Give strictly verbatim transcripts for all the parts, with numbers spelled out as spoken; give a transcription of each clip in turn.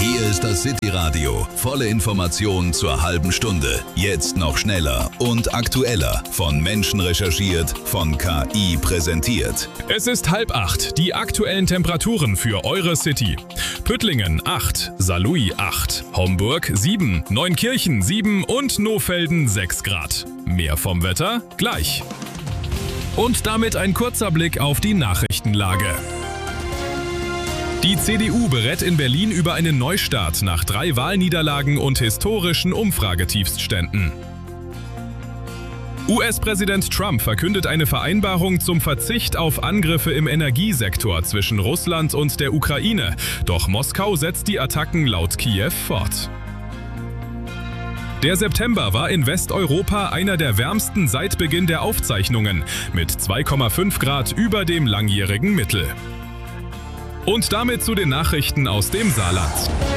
Hier ist das City Radio. Volle Informationen zur halben Stunde. Jetzt noch schneller und aktueller. Von Menschen recherchiert, von K I präsentiert. Es ist halb acht. Die aktuellen Temperaturen für eure City. Püttlingen acht, Saarlouis acht, Homburg sieben, Neunkirchen sieben und Nohfelden sechs Grad. Mehr vom Wetter gleich. Und damit ein kurzer Blick auf die Nachrichtenlage. Die C D U berät in Berlin über einen Neustart nach drei Wahlniederlagen und historischen Umfragetiefstständen. U S-Präsident Trump verkündet eine Vereinbarung zum Verzicht auf Angriffe im Energiesektor zwischen Russland und der Ukraine. Doch Moskau setzt die Attacken laut Kiew fort. Der September war in Westeuropa einer der wärmsten seit Beginn der Aufzeichnungen, mit zwei Komma fünf Grad über dem langjährigen Mittel. Und damit zu den Nachrichten aus dem Saarland.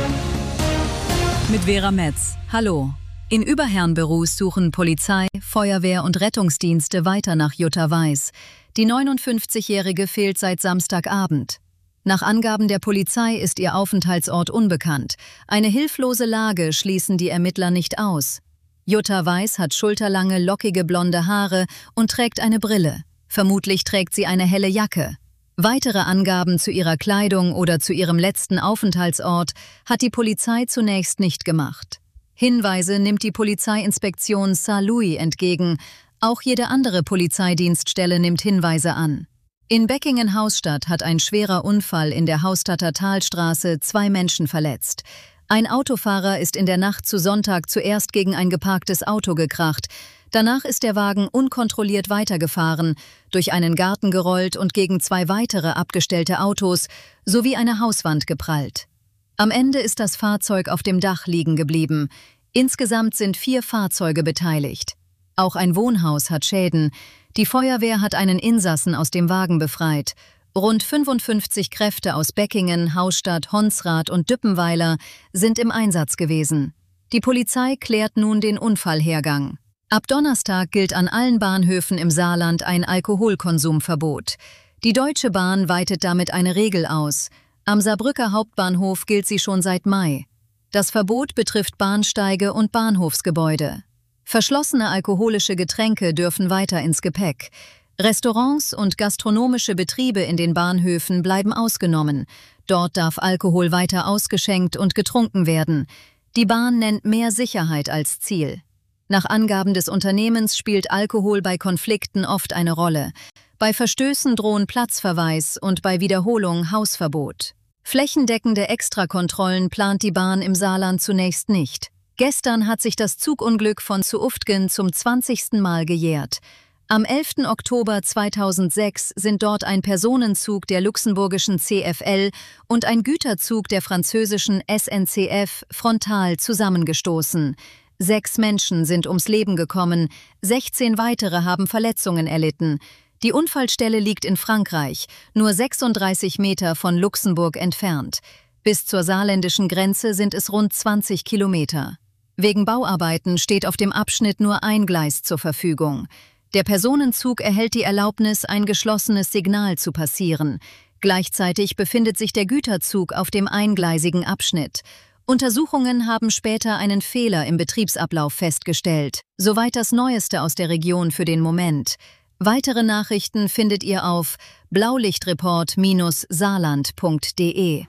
Mit Vera Metz. Hallo. In Überherrnberus suchen Polizei, Feuerwehr und Rettungsdienste weiter nach Jutta Weiß. Die neunundfünfzigjährige fehlt seit Samstagabend. Nach Angaben der Polizei ist ihr Aufenthaltsort unbekannt. Eine hilflose Lage schließen die Ermittler nicht aus. Jutta Weiß hat schulterlange, lockige blonde Haare und trägt eine Brille. Vermutlich trägt sie eine helle Jacke. Weitere Angaben zu ihrer Kleidung oder zu ihrem letzten Aufenthaltsort hat die Polizei zunächst nicht gemacht. Hinweise nimmt die Polizeiinspektion Saarlouis entgegen. Auch jede andere Polizeidienststelle nimmt Hinweise an. In Beckingen-Hausstadt hat ein schwerer Unfall in der Hausstadter Talstraße zwei Menschen verletzt. Ein Autofahrer ist in der Nacht zu Sonntag zuerst gegen ein geparktes Auto gekracht. Danach ist der Wagen unkontrolliert weitergefahren, durch einen Garten gerollt und gegen zwei weitere abgestellte Autos sowie eine Hauswand geprallt. Am Ende ist das Fahrzeug auf dem Dach liegen geblieben. Insgesamt sind vier Fahrzeuge beteiligt. Auch ein Wohnhaus hat Schäden. Die Feuerwehr hat einen Insassen aus dem Wagen befreit. Rund fünfundfünfzig Kräfte aus Beckingen, Hausstadt, Honsrath und Düppenweiler sind im Einsatz gewesen. Die Polizei klärt nun den Unfallhergang. Ab Donnerstag gilt an allen Bahnhöfen im Saarland ein Alkoholkonsumverbot. Die Deutsche Bahn weitet damit eine Regel aus. Am Saarbrücker Hauptbahnhof gilt sie schon seit Mai. Das Verbot betrifft Bahnsteige und Bahnhofsgebäude. Verschlossene alkoholische Getränke dürfen weiter ins Gepäck. Restaurants und gastronomische Betriebe in den Bahnhöfen bleiben ausgenommen. Dort darf Alkohol weiter ausgeschenkt und getrunken werden. Die Bahn nennt mehr Sicherheit als Ziel. Nach Angaben des Unternehmens spielt Alkohol bei Konflikten oft eine Rolle. Bei Verstößen drohen Platzverweis und bei Wiederholung Hausverbot. Flächendeckende Extrakontrollen plant die Bahn im Saarland zunächst nicht. Gestern hat sich das Zugunglück von zu Uftgen zum zwanzigsten Mal gejährt. Am elften Oktober zweitausendsechs sind dort ein Personenzug der luxemburgischen C F L und ein Güterzug der französischen S N C F frontal zusammengestoßen. Sechs Menschen sind ums Leben gekommen, sechzehn weitere haben Verletzungen erlitten. Die Unfallstelle liegt in Frankreich, nur sechsunddreißig Meter von Luxemburg entfernt. Bis zur saarländischen Grenze sind es rund zwanzig Kilometer. Wegen Bauarbeiten steht auf dem Abschnitt nur ein Gleis zur Verfügung. Der Personenzug erhält die Erlaubnis, ein geschlossenes Signal zu passieren. Gleichzeitig befindet sich der Güterzug auf dem eingleisigen Abschnitt. Untersuchungen haben später einen Fehler im Betriebsablauf festgestellt. Soweit das Neueste aus der Region für den Moment. Weitere Nachrichten findet ihr auf blaulichtreport Bindestrich saarland punkt de.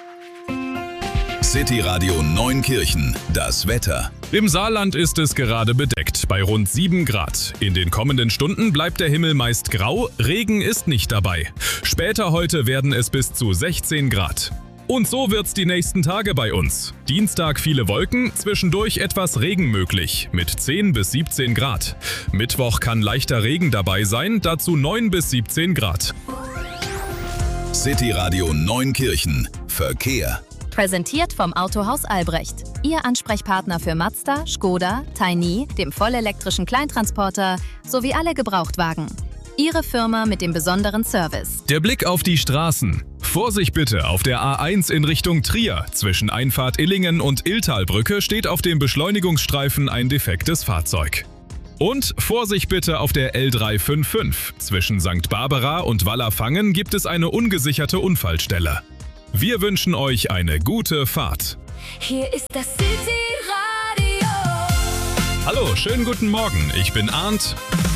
City Radio Neunkirchen, das Wetter. Im Saarland ist es gerade bedeckt, bei rund sieben Grad. In den kommenden Stunden bleibt der Himmel meist grau, Regen ist nicht dabei. Später heute werden es bis zu sechzehn Grad. Und so wird's die nächsten Tage bei uns. Dienstag viele Wolken, zwischendurch etwas Regen möglich, mit zehn bis siebzehn Grad. Mittwoch kann leichter Regen dabei sein, dazu neun bis siebzehn Grad. City Radio Neunkirchen, Verkehr. Präsentiert vom Autohaus Albrecht. Ihr Ansprechpartner für Mazda, Skoda, Tiny, dem vollelektrischen Kleintransporter sowie alle Gebrauchtwagen. Ihre Firma mit dem besonderen Service. Der Blick auf die Straßen. Vorsicht bitte, auf der A eins in Richtung Trier. Zwischen Einfahrt Illingen und Illtalbrücke steht auf dem Beschleunigungsstreifen ein defektes Fahrzeug. Und Vorsicht bitte auf der L drei fünf fünf. Zwischen Sankt Barbara und Wallerfangen gibt es eine ungesicherte Unfallstelle. Wir wünschen euch eine gute Fahrt. Hier ist das City Radio. Hallo, schönen guten Morgen. Ich bin Arndt.